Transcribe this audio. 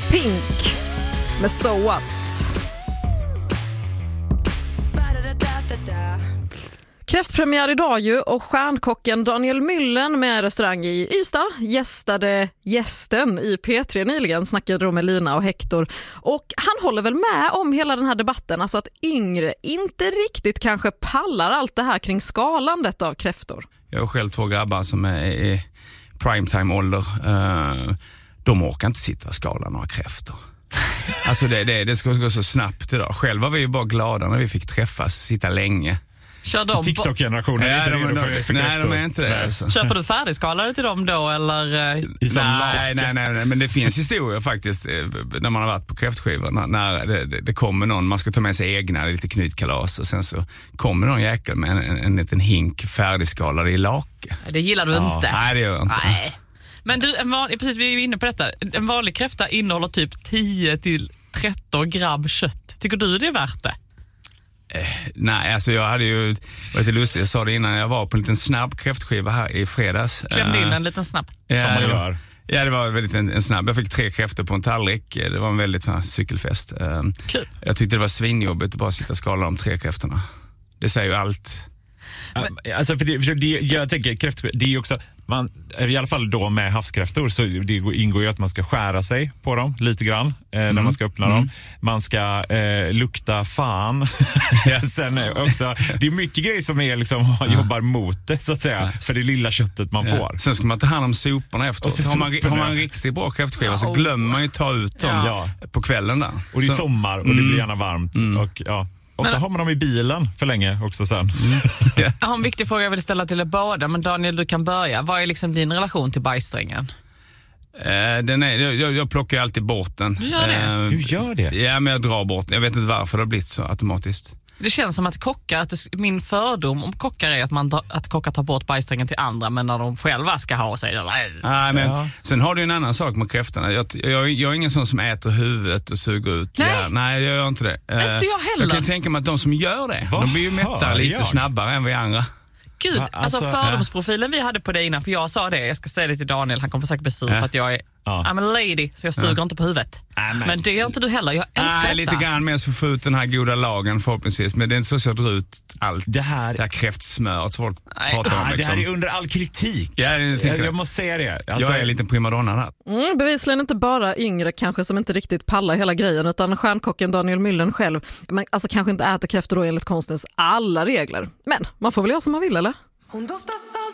Pink med So What. Kräftpremiär idag ju, och stjärnkocken Daniel Myllen med restaurang i Ystad gästade gästen i P3 nyligen, snackade då med Lina och Hector, och han håller väl med om hela den här debatten, alltså att yngre inte riktigt kanske pallar allt det här kring skalandet av kräftor. Jag har själv 2 grabbar som är i primetime-ålder. De orkar inte sitta och skala några kräftor. Alltså det ska gå så snabbt idag. Själva var vi ju bara glada när vi fick träffas, sitta länge. TikTok-generationen är inte redo för kräftor. Nej, de är inte det. Alltså. Köper du färdigskalade till dem då, eller? Nej, men det finns historier faktiskt när man har varit på kräftskivor när det kommer någon, man ska ta med sig egna, lite knytkalas, och sen så kommer någon jäkel med en liten hink färdigskalade i lake. Det gillar du inte. Nej, det gör jag inte. Nej. Men du, precis, vi är ju inne på detta. En vanlig kräfta innehåller typ 10-13 gram kött. Tycker du det är värt det? Nej, alltså jag hade ju varit lite lustigt. Jag sa det innan, jag var på en liten snabb kräftskiva här i fredags. Klämde in en liten snabb. Som man gör. Ja, det var väldigt en snabb. Jag fick 3 kräftor på en tallrik. Det var en väldigt sån här cykelfest. Kul. Jag tyckte det var svinjobbigt att bara sitta och skala de 3 kräftorna. Det säger ju allt. Alltså jag tänker kräftor, det är ju också i alla fall då med havskräftor, så det ingår ju att man ska skära sig på dem lite grann när man ska öppna dem. Man ska lukta fan. Sen också, det är mycket grejer som är liksom, jobbar mot det så att säga, för det lilla köttet man får. Sen ska man ta hand om soporna efteråt. Har man en riktigt bra kräftskiva så glömmer man ju ta ut dem på kvällen där. Och det är sommar och det blir gärna varmt och ofta har man dem i bilen för länge också sen. Jag har en viktig fråga jag vill ställa till er båda, men Daniel, du kan börja. Vad är liksom din relation till bajssträngen? Jag plockar ju alltid bort den. Du gör det? Du gör det? Ja, men jag drar bort den. Jag vet inte varför det har blivit så automatiskt. Det känns som att kockar, min fördom om kockar är att kockar tar bort bajssträngen till andra, men när de själva ska ha sig. Nej, men sen har du en annan sak med kräftorna. Jag är ingen sån som äter huvudet och suger ut. Nej, jag gör inte det. Inte jag heller. Jag kan tänka mig att de som gör det, de blir ju mätta lite snabbare än vi andra. Gud, alltså fördomsprofilen vi hade på det innan, för jag sa det, jag ska säga det till Daniel, han kommer säkert bli sur för att jag är I'm a lady, så jag suger inte på huvudet. Men det gör inte du heller, jag älskar detta. Lite grann med så få ut den här goda lagen förhoppningsvis, men det är inte så jag drar ut allt det här kräftsmöret folk pratar om. Det här är under all kritik. Jag måste säga det. Alltså, jag är lite primadonna där. Bevisligen inte bara yngre kanske som inte riktigt pallar hela grejen, utan stjärnkocken Daniel Myllen själv, men alltså kanske inte äter kräftor då enligt konstens alla regler. Men man får väl göra som man vill, eller? Hon doftar